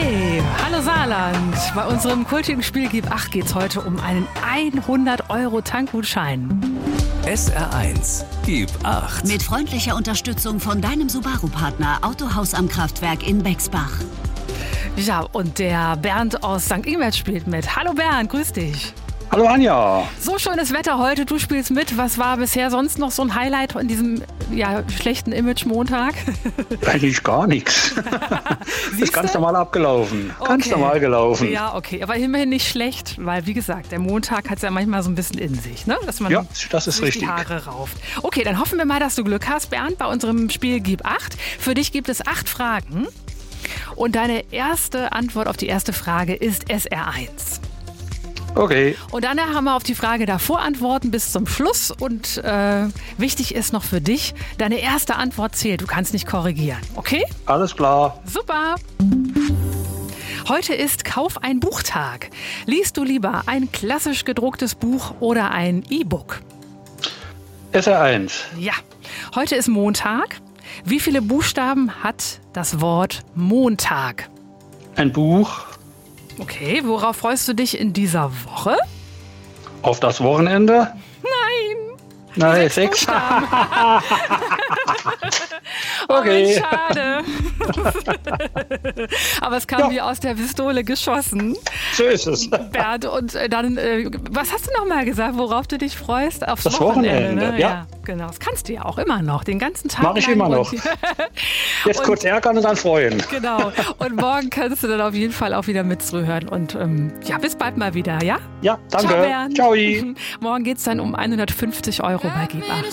Hey, hallo Saarland. Bei unserem kultigen Spiel Gib Acht geht's heute um einen 100-Euro-Tankgutschein. SR1 Gib Acht. Mit freundlicher Unterstützung von deinem Subaru-Partner Autohaus am Kraftwerk in Bexbach. Ja, und der Bernd aus St. Ingbert spielt mit. Hallo Bernd, grüß dich. Hallo Anja. So schönes Wetter heute, du spielst mit. Was war bisher sonst noch so ein Highlight in diesem schlechten Image-Montag? Eigentlich gar nichts. Ist ganz normal abgelaufen. Okay. Ganz normal gelaufen. Ja, okay. Aber immerhin nicht schlecht, weil wie gesagt, der Montag hat es ja manchmal so ein bisschen in sich, ne? Dass man das ist richtig. Die Haare rauft. Okay, dann hoffen wir mal, dass du Glück hast, Bernd, bei unserem Spiel Gib Acht. Für dich gibt es 8 Fragen. Und deine erste Antwort auf die erste Frage ist SR1. Okay. Und danach haben wir auf die Frage davor Antworten bis zum Schluss. Und wichtig ist noch für dich, deine erste Antwort zählt. Du kannst nicht korrigieren, okay? Alles klar. Super. Heute ist Kauf ein Buchtag. Liest du lieber ein klassisch gedrucktes Buch oder ein E-Book? SR1. Ja. Heute ist Montag. Wie viele Buchstaben hat das Wort Montag? Ein Buch. Okay, worauf freust du dich in dieser Woche? Auf das Wochenende? Nein, 6. Oh, Okay. schade. Aber es kam wie aus der Pistole geschossen. So ist es. Bernd, und dann, was hast du noch mal gesagt, worauf du dich freust? Aufs das Wochenende, ne? Ja, genau. Das kannst du ja auch immer noch, den ganzen Tag. Mach ich immer noch. Jetzt kurz ärgern und dann freuen. Genau. Und morgen kannst du dann auf jeden Fall auch wieder mitzuhören. Und bis bald mal wieder, ja? Ja, danke. Ciao, Bernd. Ciao. Morgen geht es dann um 150 € bei Gib Acht.